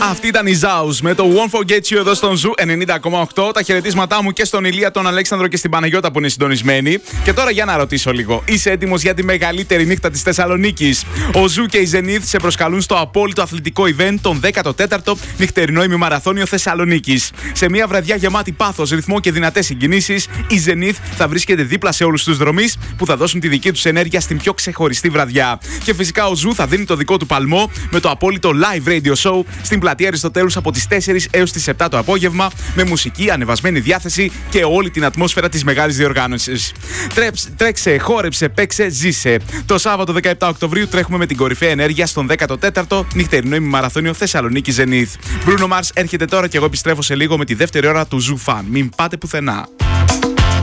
Αυτή ήταν η Zaus με το Won't Forget You εδώ στον Ζου 90,8. Τα χαιρετίσματά μου και στον Ηλία, τον Αλέξανδρο και στην Παναγιώτα που είναι συντονισμένοι. Και τώρα για να ρωτήσω λίγο. Είσαι έτοιμος για τη μεγαλύτερη νύχτα της Θεσσαλονίκης? Ο Ζου και η Zenith σε προσκαλούν στο απόλυτο αθλητικό event, τον 14ο νυχτερινό ημιμαραθώνιο Θεσσαλονίκης. Σε μια βραδιά γεμάτη πάθος, ρυθμό και δυνατές συγκινήσεις, η Zenith θα βρίσκεται δίπλα σε όλους τους δρομείς που θα δώσουν τη δική τους ενέργεια στην πιο ξεχωριστή βραδιά. Και φυσικά ο Ζου θα δίνει το δικό του παλμό με το απόλυτο live radio show στην πλατεία Αριστοτέλους από τις 4 έως τις 7 το απόγευμα, με μουσική, ανεβασμένη διάθεση και όλη την ατμόσφαιρα της μεγάλης διοργάνωσης. Τρέξε, χόρεψε, παίξε, ζήσε. Το Σάββατο 17 Οκτωβρίου τρέχουμε με την κορυφαία ενέργεια στον 14ο νυχτερινό ημιμαραθώνιο Θεσσαλονίκη Zenith. Bruno Mars έρχεται τώρα και εγώ επιστρέφω σε λίγο με τη δεύτερη ώρα του Zoo Fan. Μην πάτε πουθενά.